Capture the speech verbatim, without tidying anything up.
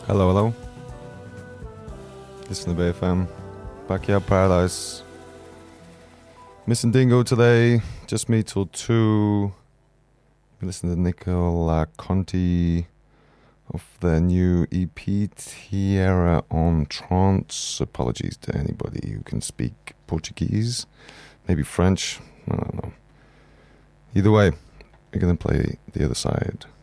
Hello, hello. Listen to B F M. Backyard Paradise. Missing Dingo today. Just me till two. We listen to Nicola Conti of their new E P Tierra on Trance. Apologies to anybody who can speak Portuguese. Maybe French. I don't know. Either way, we're going to play the other side.